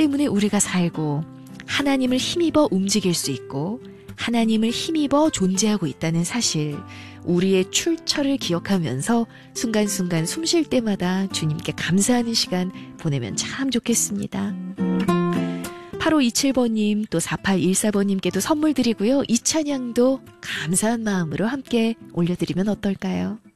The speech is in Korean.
때문에 우리가 살고 하나님을 힘입어 움직일 수 있고 하나님을 힘입어 존재하고 있다는 사실, 우리의 출처를 기억하면서 순간순간 숨 쉴 때마다 주님께 감사하는 시간 보내면 참 좋겠습니다. 8527번님 또 4814번님께도 선물 드리고요. 이 찬양도 감사한 마음으로 함께 올려드리면 어떨까요?